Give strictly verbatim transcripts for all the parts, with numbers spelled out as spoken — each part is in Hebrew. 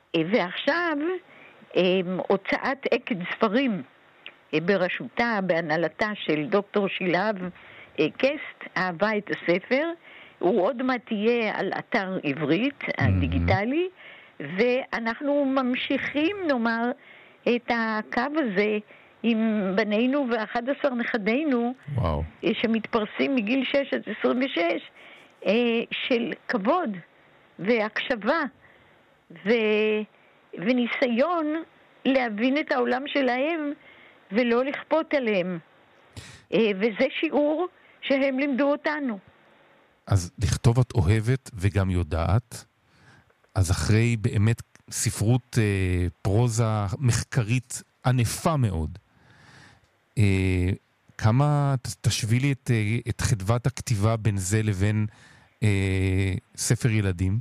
ועכשיו הוצאת עקד ספרים בראשותה, בהנהלתה של דוקטור שילהב קסט, אהבה את הספר. הוא עוד מעט יהיה על אתר עברית הדיגיטלי, ואנחנו ממשיכים, נאמר, את הקו הזה עם בנינו ו-אחד עשר נכדינו, וואו. שמתפרסים מגיל שש עד עשרים ושש, של כבוד והקשבה ו... וניסיון להבין את העולם שלהם ולא לכפות עליהם. וזה שיעור שהם לימדו אותנו. אז לכתוב את אוהבת וגם יודעת, אז אחרי באמת ספרות אה, פרוזה מחקרית ענפה מאוד, אה, כמה תשווי לי את, אה, את חדוות הכתיבה בין זה לבין אה, ספר ילדים?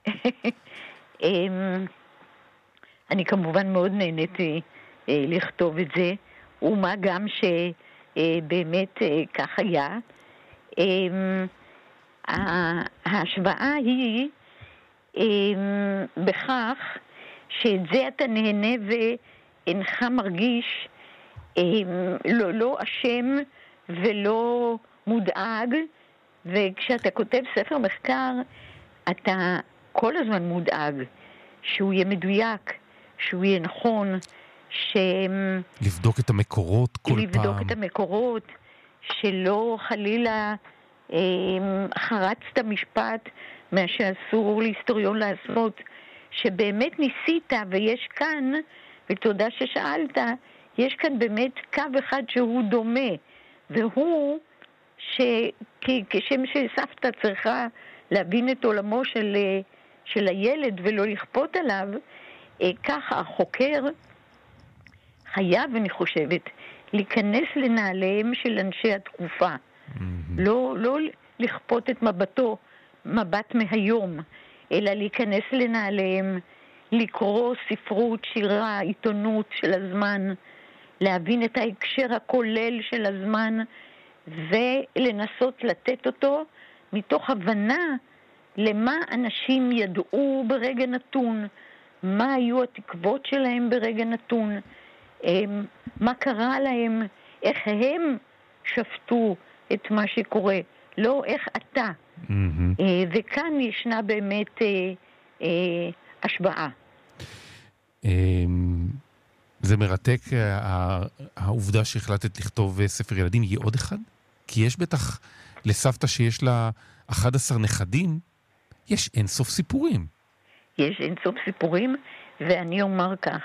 אני כמובן מאוד נהניתי אה, לכתוב את זה, ומה גם שבאמת אה, אה, כך היה. אה, ההשוואה היא אה, בכך שאת זה אתה נהנה ואינך מרגיש אה, לא, לא אשם ולא מודאג, וכשאתה כותב ספר מחקר אתה כל הזמן מודאג שהוא יהיה מדויק, שהוא יהיה נכון, ש... לבדוק את המקורות כל לבדוק פעם. לבדוק את המקורות, שלא חלילה אה, חרצת משפט מה שאסור להיסטוריון לעשות, שבאמת ניסית, ויש כאן, ותודה ששאלת, יש כאן באמת קו אחד שהוא דומה, והוא שכשם שסבתא צריכה להבין את עולמו של, של הילד ולא לכפות עליו, ככה החוקר חייב, אני חושבת, להיכנס לנעליהם של אנשי התקופה. Mm-hmm. לא, לא לכפות את מבטו, מבט מהיום, אלא להיכנס לנעליהם, לקרוא ספרות, שירה, עיתונות של הזמן, להבין את ההקשר הכולל של הזמן, ולנסות לתת אותו מתוך הבנה למה אנשים ידעו ברגע נתון, מה היו התקוות שלהם ברגע נתון, מה קרה להם, איך הם שפטו את מה שקורה, לא איך אתה. Mm-hmm. וכאן ישנה באמת השבעה. זה מרתק, העובדה שהחלטת לכתוב ספר ילדים. יהיה עוד אחד? כי יש בטח לסבתא שיש לה אחד עשר נכדים, יש אין סוף סיפורים. יש אין סוף סיפורים, ואני אומר כך.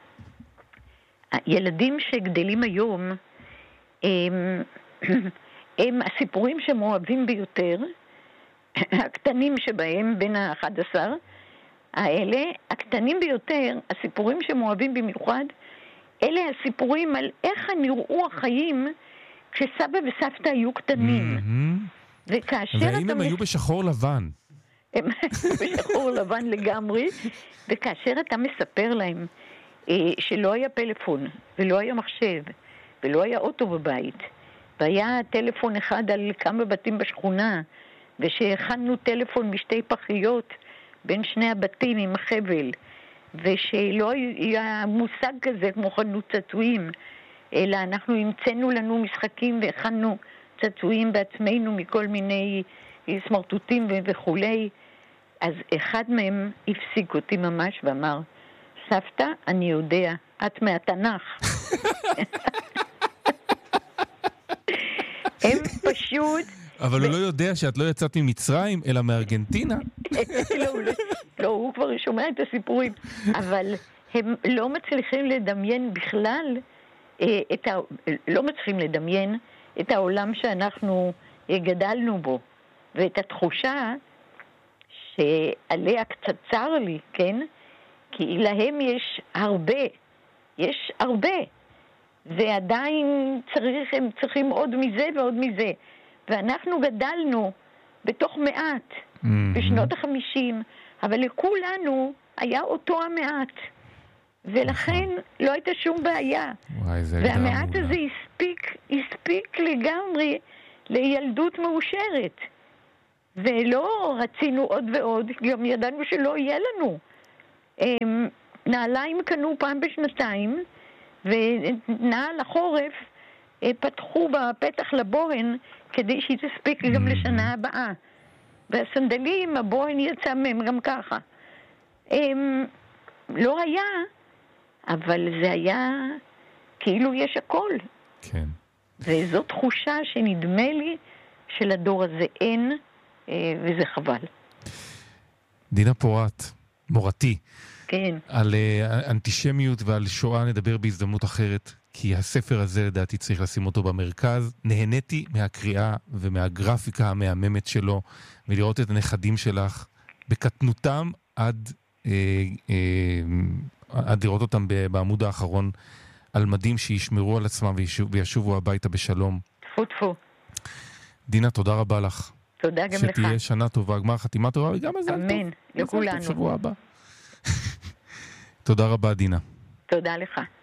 הילדים שגדלים היום, הם, הם הסיפורים שהם אוהבים ביותר, הקטנים שבהם בין ה-אחד עשר, האלה, הקטנים ביותר, הסיפורים שהם אוהבים במיוחד, אלה הסיפורים על איך נראו החיים כשסבא וסבתא היו קטנים. Mm-hmm. וכאשר והאם אתה... הם היו בשחור לבן? הם בשחור לבן לגמרי, וכאשר אתה מספר להם אה, שלא היה פלאפון, ולא היה מחשב, ולא היה אוטו בבית, והיה טלפון אחד על כמה בתים בשכונה, ושהכנו טלפון משתי פחיות בין שני הבתים עם חבל, ושלא היה מושג כזה כמו חנות צעצועים, אלא אנחנו המצאנו לנו משחקים והכנו צעצועים בעצמנו מכל מיני סמרטוטים וכולי. אז אחד מהם הפסיק אותי ממש ואמר, סבתא, אני יודע, את מהתנ"ך. הם פשוט... אבל הוא לא יודע שאת לא יצאת ממצרים, אלא מארגנטינה. לא, לא, הוא כבר שומע את הסיפורים. אבל הם לא מצליחים לדמיין בכלל, את ה... לא מצליחים לדמיין את העולם שאנחנו גדלנו בו. ואת התחושה שעליה קצת צר לי, כן? כי להם יש הרבה, יש הרבה. ועדיין צריך, הם צריכים עוד מזה ועוד מזה. ואנחנו גדלנו בתוך מעט, mm-hmm. בשנות החמישים, אבל לכולנו היה אותו המעט. ולכן לא הייתה שום בעיה. וואי, זה והמעט הזה הספיק, הספיק לגמרי לילדות מאושרת. ולא רצינו עוד ועוד, גם ידענו שלא יהיה לנו. נעליים קנו פעם בשנתיים, ונעל החורף פתחו בפתח לבוהן כדי שהיא תספיק גם לשנה הבאה. והסנדלים, הבוהן יצא מהם גם ככה. הם, לא היה, אבל זה היה כאילו יש הכל. כן. וזו תחושה שנדמה לי שלדור הזה אין, וזה חבל. דינה פורת, מורתי, כן. על uh, אנטישמיות ועל שואה נדבר בהזדמנות אחרת, כי הספר הזה לדעתי צריך לשים אותו במרכז. נהניתי מהקריאה ומהגרפיקה המהממת שלו, ולראות את הנכדים שלך בקטנותם עד, אה, אה, עד לראות אותם בעמוד האחרון על מדים שישמרו על עצמם וישובו הביתה בשלום. טפו טפו. דינה, תודה רבה לך. תודה גם לך. שתהיה שנה טובה, גמר חתימה טובה, וגם מזל טוב. אמן, לכולנו. שבוע הבא. תודה רבה, דינה. תודה לך.